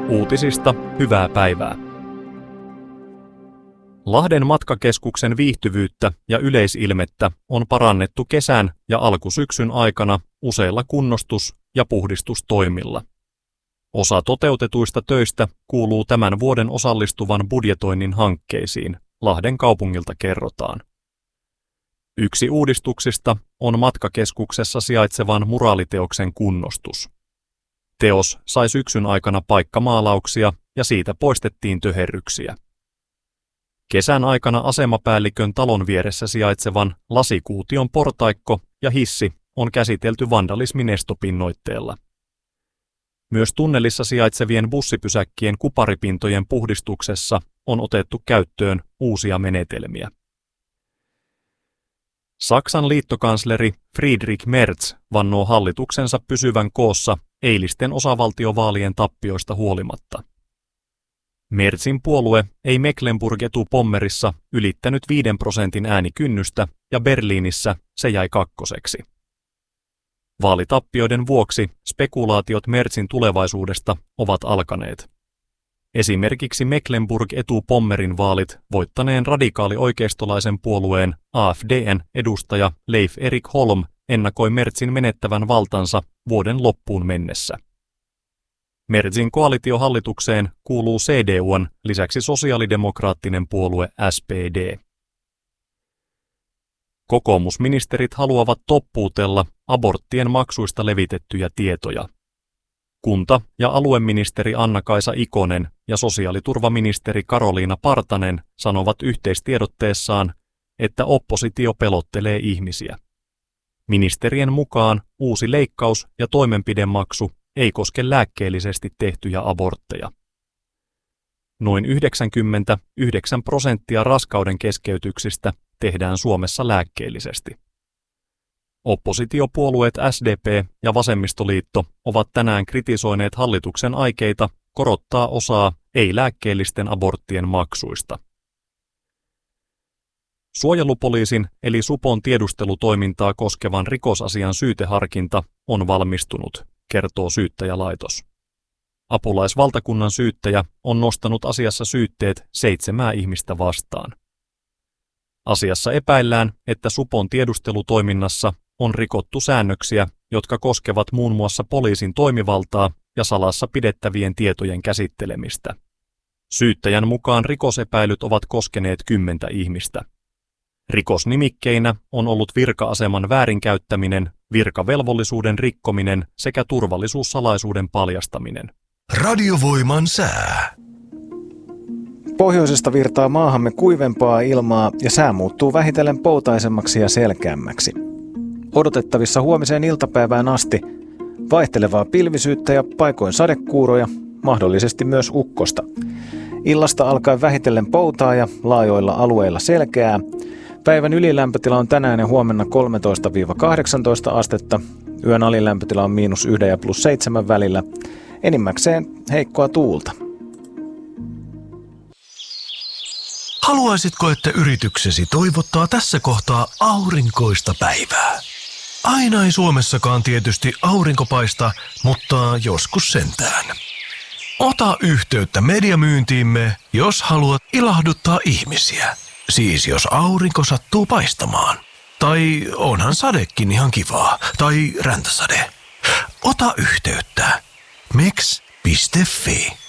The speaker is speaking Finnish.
Uutisista hyvää päivää. Lahden matkakeskuksen viihtyvyyttä ja yleisilmettä on parannettu kesän ja alkusyksyn aikana useilla kunnostus- ja puhdistustoimilla. Osa toteutetuista töistä kuuluu tämän vuoden osallistuvan budjetoinnin hankkeisiin, Lahden kaupungilta kerrotaan. Yksi uudistuksista on matkakeskuksessa sijaitsevan muraaliteoksen kunnostus. Teos sai syksyn aikana paikkamaalauksia ja siitä poistettiin töherryksiä. Kesän aikana asemapäällikön talon vieressä sijaitsevan lasikuution portaikko ja hissi on käsitelty vandalismin estopinnoitteella. Myös tunnelissa sijaitsevien bussipysäkkien kuparipintojen puhdistuksessa on otettu käyttöön uusia menetelmiä. Saksan liittokansleri Friedrich Merz vannoo hallituksensa pysyvän koossa eilisten osavaltiovaalien tappioista huolimatta. Merzin puolue ei Mecklenburg-Etu-Pommerissa ylittänyt 5% äänikynnystä ja Berliinissä se jäi kakkoseksi. Vaalitappioiden vuoksi spekulaatiot Merzin tulevaisuudesta ovat alkaneet. Esimerkiksi Mecklenburg-Etu-Pommerin vaalit voittaneen radikaali-oikeistolaisen puolueen AfD:n edustaja Leif Erik Holm ennakoi Merzin menettävän valtansa vuoden loppuun mennessä. Merzin koalitiohallitukseen kuuluu CDU:n lisäksi sosiaalidemokraattinen puolue SPD. Kokoomusministerit haluavat toppuutella aborttien maksuista levitettyjä tietoja. Kunta- ja alueministeri Anna-Kaisa Ikonen ja sosiaaliturvaministeri Karoliina Partanen sanovat yhteistiedotteessaan, että oppositio pelottelee ihmisiä. Ministerien mukaan uusi leikkaus- ja toimenpidemaksu ei koske lääkkeellisesti tehtyjä abortteja. Noin 99% raskauden keskeytyksistä tehdään Suomessa lääkkeellisesti. Oppositiopuolueet SDP ja Vasemmistoliitto ovat tänään kritisoineet hallituksen aikeita korottaa osaa ei-lääkkeellisten aborttien maksuista. Suojelupoliisin eli supon tiedustelutoimintaa koskevan rikosasian syyteharkinta on valmistunut, kertoo syyttäjälaitos. Apulaisvaltakunnan syyttäjä on nostanut asiassa syytteet 7 ihmistä vastaan. Asiassa epäillään, että supon tiedustelutoiminnassa on rikottu säännöksiä, jotka koskevat muun muassa poliisin toimivaltaa ja salassa pidettävien tietojen käsittelemistä. Syyttäjän mukaan rikosepäilyt ovat koskeneet 10 ihmistä. Rikosnimikkeinä on ollut virka-aseman väärinkäyttäminen, virkavelvollisuuden rikkominen sekä turvallisuussalaisuuden paljastaminen. Radiovoiman sää. Pohjoisesta virtaa maahamme kuivempaa ilmaa ja sää muuttuu vähitellen poutaisemmaksi ja selkeämmäksi. Odotettavissa huomiseen iltapäivään asti vaihtelevaa pilvisyyttä ja paikoin sadekuuroja, mahdollisesti myös ukkosta. Illasta alkaen vähitellen poutaa ja laajoilla alueilla selkeää. Päivän ylilämpötila on tänään ja huomenna 13-18 astetta. Yön alilämpötila on -1 ja +7 välillä. Enimmäkseen heikkoa tuulta. Haluaisitko, että yrityksesi toivottaa tässä kohtaa aurinkoista päivää? Aina ei Suomessakaan tietysti aurinko paista, mutta joskus sentään. Ota yhteyttä mediamyyntiimme, jos haluat ilahduttaa ihmisiä. Siis jos aurinko sattuu paistamaan. Tai onhan sadekin ihan kivaa. Tai räntäsade. Ota yhteyttä. meks.fi